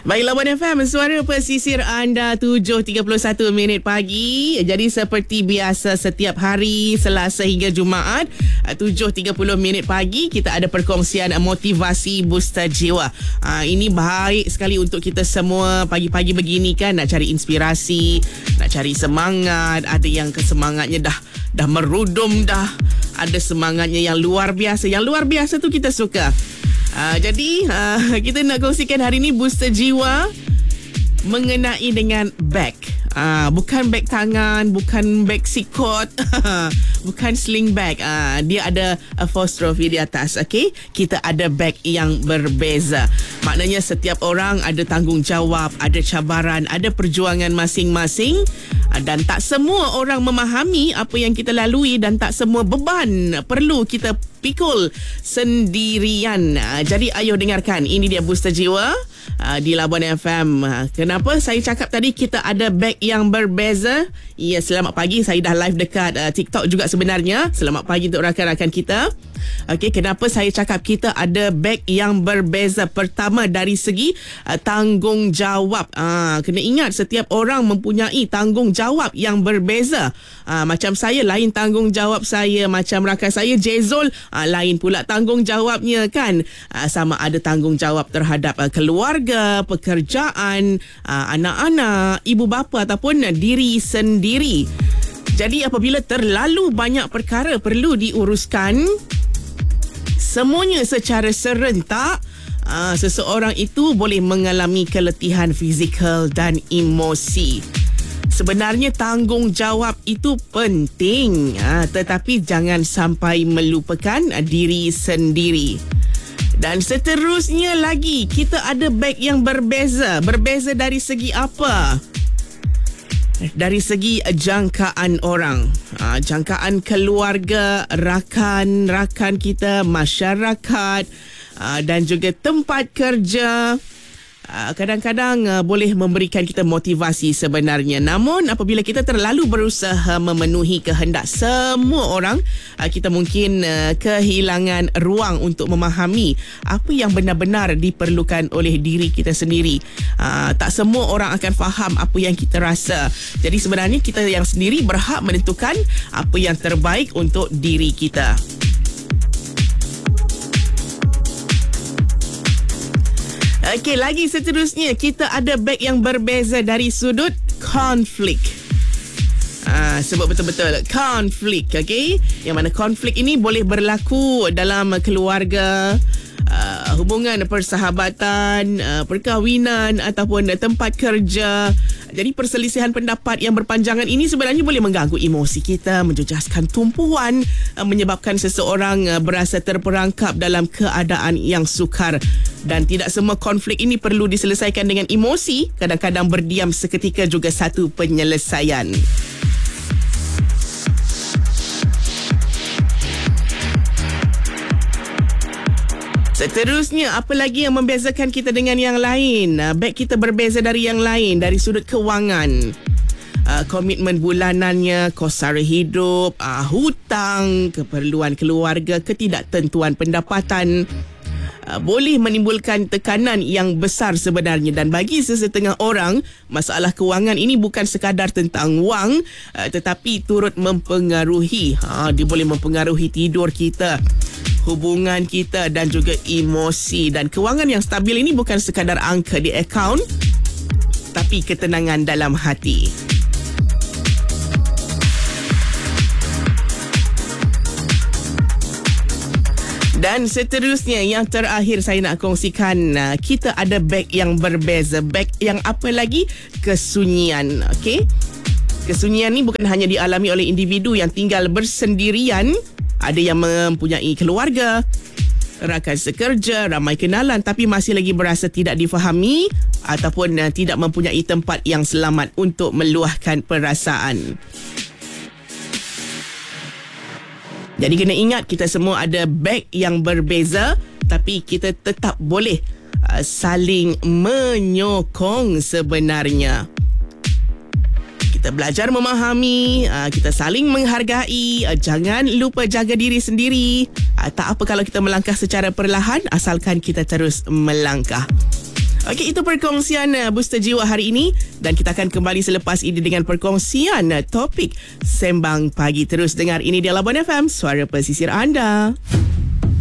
Baiklah, Labuan FM, suara pesisir anda 7.31 minit pagi. Jadi seperti biasa setiap hari Selasa hingga Jumaat 7.30 minit pagi kita ada perkongsian motivasi booster jiwa. Ini baik sekali untuk kita semua pagi-pagi begini kan, nak cari inspirasi, nak cari semangat. Ada yang kesemangatnya dah merudum dah. Ada semangatnya yang luar biasa. Yang luar biasa tu kita suka. Jadi kita nak kongsikan hari ni booster jiwa mengenai dengan beg. Bukan beg tangan, bukan beg sikot, bukan sling bag. Dia ada apostrophe di atas. Okay? Kita ada beg yang berbeza. Maknanya setiap orang ada tanggungjawab, ada cabaran, ada perjuangan masing-masing. Dan tak semua orang memahami apa yang kita lalui dan tak semua beban perlu kita pikul sendirian. Jadi ayo dengarkan, ini dia booster jiwa di Labuan FM. Kenapa saya cakap tadi kita ada beg yang berbeza? Ya, selamat pagi. Saya dah live dekat TikTok juga sebenarnya. Selamat pagi untuk rakan-rakan kita. Okey, kenapa saya cakap kita ada beg yang berbeza? Pertama, dari segi tanggungjawab. Kena ingat setiap orang mempunyai tanggungjawab yang berbeza. Macam saya, lain tanggungjawab saya. Macam rakan saya Jezol, lain pula tanggungjawabnya kan. Sama ada tanggungjawab terhadap keluarga, pekerjaan, anak-anak, ibu bapa ataupun diri sendiri. Jadi apabila terlalu banyak perkara perlu diuruskan, semuanya secara serentak, seseorang itu boleh mengalami keletihan fizikal dan emosi. Sebenarnya tanggungjawab itu penting, tetapi jangan sampai melupakan diri sendiri. Dan seterusnya lagi, kita ada beg yang berbeza. Berbeza dari segi apa? Dari segi jangkaan orang, jangkaan keluarga, rakan kita, masyarakat, dan juga tempat kerja. Kadang-kadang boleh memberikan kita motivasi sebenarnya. Namun apabila kita terlalu berusaha memenuhi kehendak semua orang, kita mungkin kehilangan ruang untuk memahami apa yang benar-benar diperlukan oleh diri kita sendiri. Tak semua orang akan faham apa yang kita rasa. Jadi sebenarnya kita yang sendiri berhak menentukan apa yang terbaik untuk diri kita. Okey, lagi seterusnya kita ada beg yang berbeza dari sudut konflik. Sebut betul-betul konflik, okey? Yang mana konflik ini boleh berlaku dalam keluarga, hubungan persahabatan, perkahwinan ataupun tempat kerja. Jadi perselisihan pendapat yang berpanjangan ini sebenarnya boleh mengganggu emosi kita, menjejaskan tumpuan, menyebabkan seseorang berasa terperangkap dalam keadaan yang sukar. Dan tidak semua konflik ini perlu diselesaikan dengan emosi. Kadang-kadang berdiam seketika juga satu penyelesaian. Seterusnya, apa lagi yang membezakan kita dengan yang lain? Beg kita berbeza dari yang lain dari sudut kewangan. Komitmen bulanannya, kos sara hidup, hutang, keperluan keluarga, ketidaktentuan pendapatan boleh menimbulkan tekanan yang besar sebenarnya. Dan bagi sesetengah orang, masalah kewangan ini bukan sekadar tentang wang, tetapi turut mempengaruhi. Dia boleh mempengaruhi tidur kita, hubungan kita dan juga emosi. Dan kewangan yang stabil ini bukan sekadar angka di akaun, tapi ketenangan dalam hati. Dan seterusnya, yang terakhir saya nak kongsikan, kita ada beg yang berbeza. Beg yang apa lagi? Kesunyian. Okey? Kesunyian ni bukan hanya dialami oleh individu yang tinggal bersendirian. Ada yang mempunyai keluarga, rakan sekerja, ramai kenalan, tapi masih lagi berasa tidak difahami ataupun tidak mempunyai tempat yang selamat untuk meluahkan perasaan. Jadi kena ingat, kita semua ada beg yang berbeza, tapi kita tetap boleh saling menyokong sebenarnya. Kita belajar memahami, kita saling menghargai, jangan lupa jaga diri sendiri. Tak apa kalau kita melangkah secara perlahan, asalkan kita terus melangkah. Okey, itu perkongsian Booster Jiwa hari ini dan kita akan kembali selepas ini dengan perkongsian topik Sembang Pagi. Terus dengar, ini dia Labuan FM, suara pesisir anda.